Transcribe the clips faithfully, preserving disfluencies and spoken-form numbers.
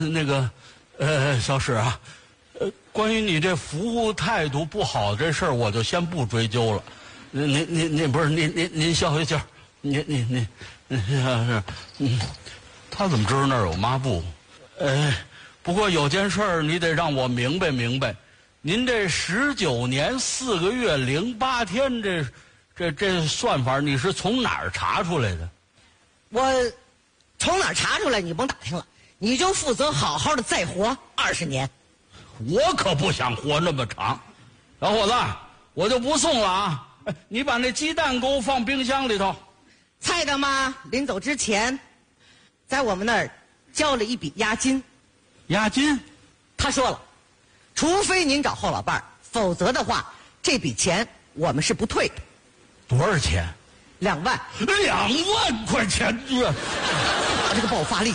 那个，呃，小史啊，呃，关于你这服务态度不好这事儿，我就先不追究了。您您您您不是您您您消消气儿，您您您您是嗯，他怎么知道那儿有抹布？呃，不过有件事儿你得让我明白明白，您这十九年四个月零八天这这这算法你是从哪儿查出来的？ 我从哪儿查出来？你甭打听了，你就负责好好的再活二十年。 我可不想活那么长，小伙子，我就不送了啊！你把那鸡蛋给我放冰箱里头。 蔡大妈临走之前，在我们那儿交了一笔押金。 押金？ 他说了，除非您找后老伴儿，否则的话，这笔钱我们是不退的。 多少钱？ 两万。 两万块钱！ 他这个爆发力。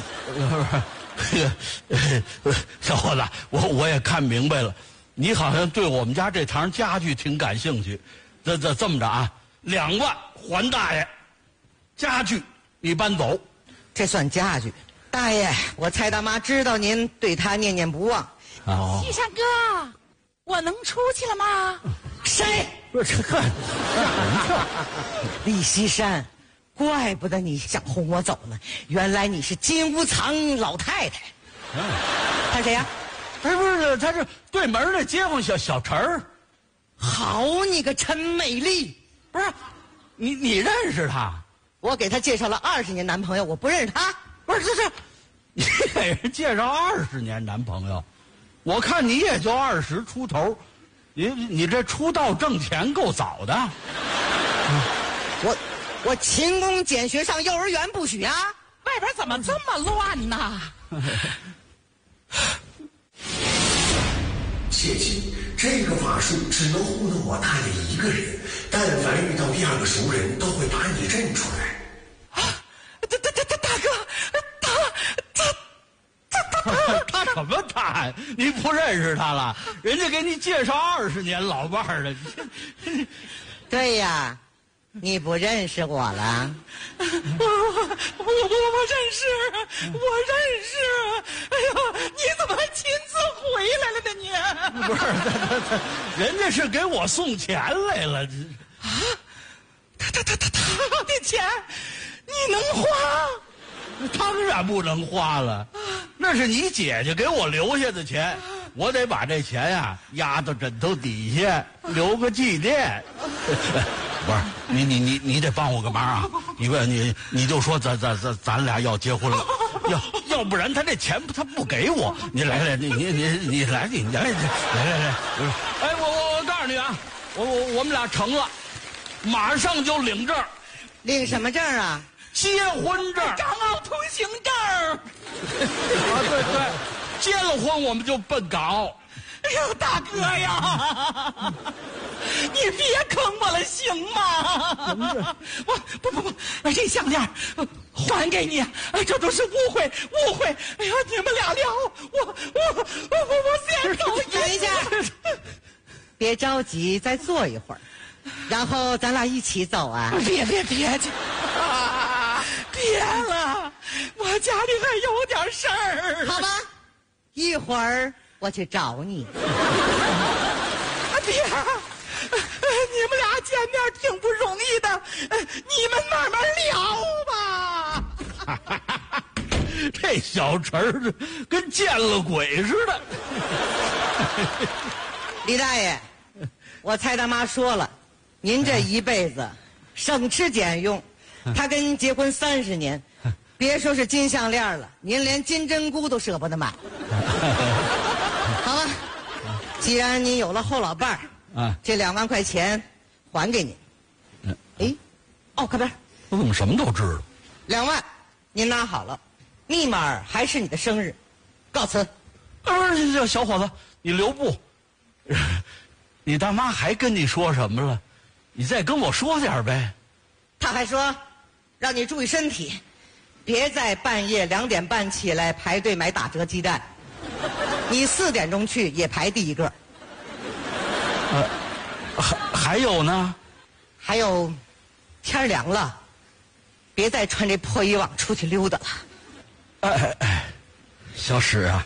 小伙子，我我也看明白了，你好像对我们家这堂家具挺感兴趣。这这这么着啊，两万还大爷，家具你搬走。 这算家具。大爷，我蔡大妈知道您对她念念不忘。 哦， 西山哥，我能出去了吗？ 谁？ 不是这李西山，怪不得你想轰我走呢，原来你是金屋藏老太太。他谁呀？ 不是不是，他是对门的街坊小小陈儿。 好你个陈美丽！ 不是，你你认识他？ 我给他介绍了二十年男朋友，我不认识他。 不是，这是你给人介绍二十年男朋友，我看你也就二十出头，你你这出道挣钱够早的。 我我勤工俭学上幼儿园不许啊！ 外边怎么这么乱呢？ 切记，这个法术只能糊弄我大爷一个人，但凡遇到第二个熟人，都会把你认出来。 啊，大大大大大哥，他他他他他什么他？你不认识他了？人家给你介绍二十年老伴儿了。 对呀，你不认识我了？ 我我我我我认识，我认识。哎呦，你怎么还亲自回来了呢？你不是，他他他，人家是给我送钱来了。 啊，他他他他他的钱，你能花？ 当然不能花了，那是你姐姐给我留下的钱，我得把这钱呀、啊、压到枕头底下，留个纪念。不是你你你你得帮我个忙啊！你问你你就说咱咱咱咱俩要结婚了，要要不然他这钱他不给我。你来来，你你你你来你来来来来来，哎我我我告诉你啊，我我我们俩成了，马上就领证。 领什么证啊？ 结婚证。 港澳通行证。 啊对对，结了婚我们就奔港澳。 哎呦，大哥呀，你别坑我了，行吗？我不不不，这项链还给你，这都是误会误会。哎呀，你们俩聊，我我我我我先走。 等一下，别着急，再坐一会儿，然后咱俩一起走啊。 别别别去，别了，我家里还有点事儿。 好吧，一会儿我去找你。 别，你们俩见面挺不容易的，你们慢慢聊吧。 这小陈儿跟见了鬼似的。 李大爷，我蔡大妈说了，您这一辈子省吃俭用，他跟您结婚三十年，别说是金项链了，您连金针菇都舍不得买。好吧，既然您有了后老伴儿， 啊， 这两万块钱还给您。 嗯， 哎，哦，靠边， 我怎么什么都知道？ 两万，您拿好了，密码还是你的生日，告辞。 不是，这小伙子，你留步。你大妈还跟你说什么了？你再跟我说点呗。 他还说，让你注意身体，别在半夜两点半起来排队买打折鸡蛋。你四点钟去也排第一个。 呃，还还有呢？ 还有，天凉了，别再穿这破衣裳出去溜达了。 哎哎， 小史啊，